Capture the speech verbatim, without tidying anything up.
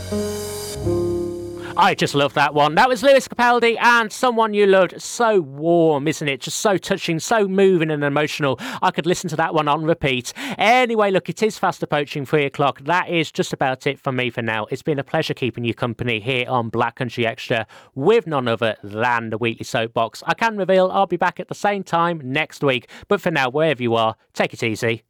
I just love that one. That was Lewis Capaldi and Someone You Loved. So warm, isn't it? Just so touching, so moving and emotional. I could listen to that one on repeat. Anyway, look, it is fast approaching three o'clock. That is just about it from me for now. It's been a pleasure keeping you company here on Black Country Extra with none other than the Weekly Soapbox. I can reveal I'll be back at the same time next week. But for now, wherever you are, take it easy.